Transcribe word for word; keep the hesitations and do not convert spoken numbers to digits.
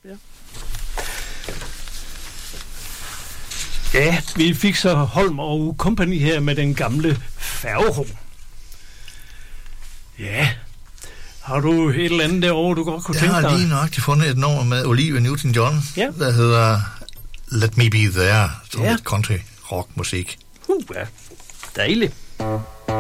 Ja. Ja, vi fik så Holm og Company her med den gamle Færgerum. Ja, har du et eller andet derovre, du godt kunne jeg tænke dig? Jeg har lige nøjagtigt fundet et nummer med Olivia Newton-John, ja. der hedder Let Me Be There, som ja. et country rock musik. Uh, ja. Dejligt.